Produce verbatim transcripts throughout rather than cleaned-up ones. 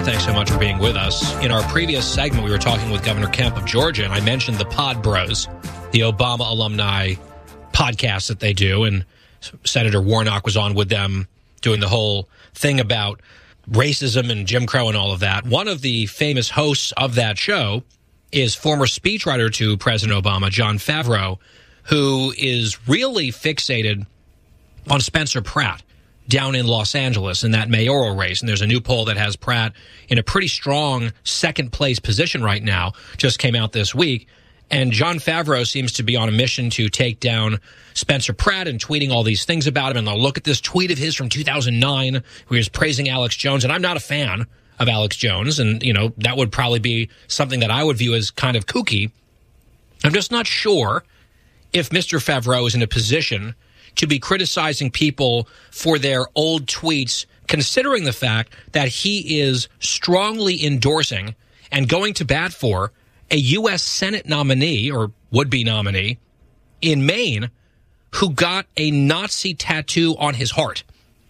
hour. Thanks so much for being with us. In our previous segment, we were talking with Governor Kemp of Georgia, and I mentioned the Pod Bros, the Obama alumni podcast that they do, and Senator Warnock was on with them doing the whole thing about racism and Jim Crow and all of that. One of the famous hosts of that show is former speechwriter to President Obama, Jon Favreau, who is really fixated on Spencer Pratt down in Los Angeles in that mayoral race. And there's a new poll that has Pratt in a pretty strong second-place position right now, just came out this week. And Jon Favreau seems to be on a mission to take down Spencer Pratt and tweeting all these things about him. And they'll look at this tweet of his from two thousand nine where he was praising Alex Jones. And I'm not a fan of Alex Jones. And, you know, that would probably be something that I would view as kind of kooky. I'm just not sure if Mister Favreau is in a position to be criticizing people for their old tweets, considering the fact that he is strongly endorsing and going to bat for a U S Senate nominee or would-be nominee in Maine who got a Nazi tattoo on his heart,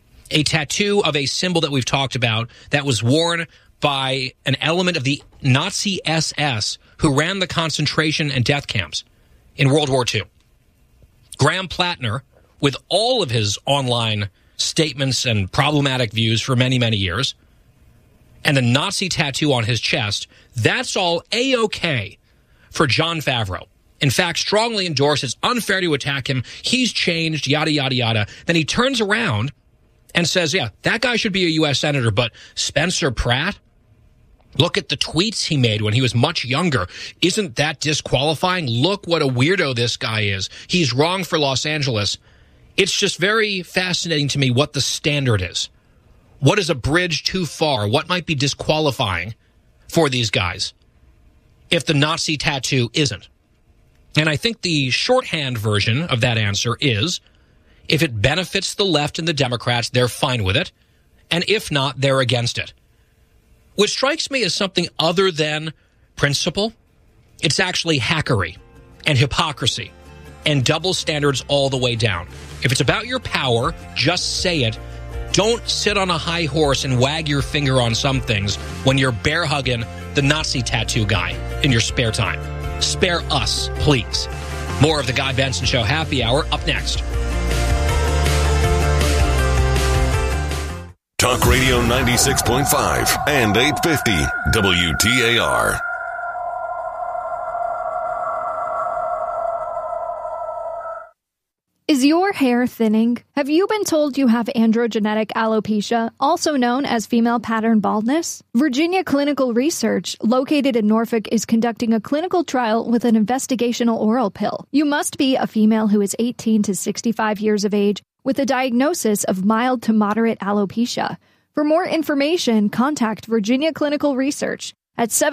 a tattoo of a symbol that we've talked about that was worn by an element of the Nazi S S who ran the concentration and death camps in World War Two. Graham Plattner, with all of his online statements and problematic views for many, many years, and the Nazi tattoo on his chest, that's all A-OK for Jon Favreau. In fact, strongly endorsed. It's unfair to attack him. He's changed, yada, yada, yada. Then he turns around and says, yeah, that guy should be a U S senator, but Spencer Pratt, look at the tweets he made when he was much younger. Isn't that disqualifying? Look what a weirdo this guy is. He's wrong for Los Angeles. It's just very fascinating to me what the standard is. What is a bridge too far? What might be disqualifying for these guys if the Nazi tattoo isn't? And I think the shorthand version of that answer is, if it benefits the left and the Democrats, they're fine with it. And if not, they're against it. Which strikes me as something other than principle. It's actually hackery and hypocrisy and double standards all the way down. If it's about your power, just say it. Don't sit on a high horse and wag your finger on some things when you're bear hugging the Nazi tattoo guy in your spare time. Spare us, please. More of the Guy Benson Show Happy Hour up next. Talk Radio ninety-six point five and eight fifty W T A R. Is your hair thinning? Have you been told you have androgenetic alopecia, also known as female pattern baldness? Virginia Clinical Research, located in Norfolk, is conducting a clinical trial with an investigational oral pill. You must be a female who is eighteen to sixty-five years of age with a diagnosis of mild to moderate alopecia. For more information, contact Virginia Clinical Research at seven